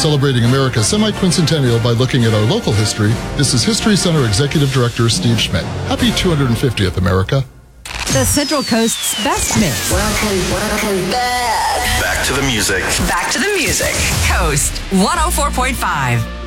Celebrating America's semi-quincentennial by looking at our local history, this is History Center Executive Director Steve Schmidt. Happy 250th, America. The Central Coast's best mix. Welcome back. Back to the music. Back to the music. Coast 104.5.